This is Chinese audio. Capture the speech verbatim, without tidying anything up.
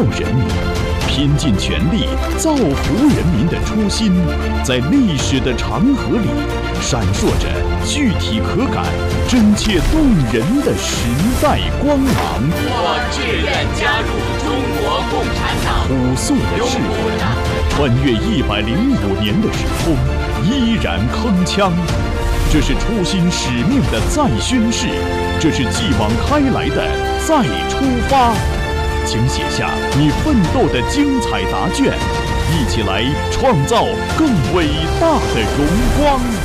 人民，拼尽全力造福人民的初心，在历史的长河里闪烁着具体可感、真切动人的时代光芒。 我志愿加入中国共产党。 朴素的誓言，穿越一百零五年的时空，依然铿锵。这是初心使命的再宣誓，这是继往开来的再出发。请写下你奋斗的精彩答卷，一起来创造更伟大的荣光。